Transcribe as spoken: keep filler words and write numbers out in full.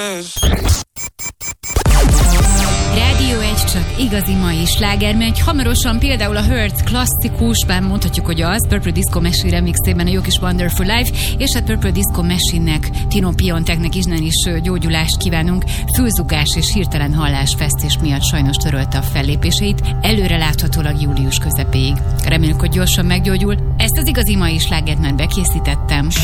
Rádió egy csak igazi mai sláger megy. Hamarosan például a Hurt klasszikus, bár mondhatjuk, hogy az Purple Disco Machine remixében a jó kis Wonderful Life, és a Purple Disco Machine-nek, Tino Pionteknek innen is gyógyulást kívánunk. Fülzugás és hirtelen hallásvesztés miatt sajnos törölte a fellépéseit, előre láthatólag július közepéig. Reméljük, hogy gyorsan meggyógyul. Ezt az igazi mai slágert már bekészítettem.